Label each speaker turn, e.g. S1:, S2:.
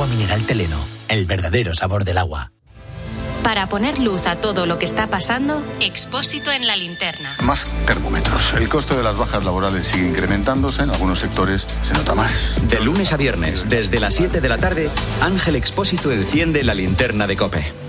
S1: Agua mineral Teleno, el verdadero sabor del agua.
S2: Para poner luz a todo lo que está pasando, Expósito en la linterna.
S3: Más termómetros. El coste de las bajas laborales sigue incrementándose. En algunos sectores se nota más.
S4: De lunes a viernes, desde las 7 de la tarde, Ángel Expósito enciende la linterna de COPE.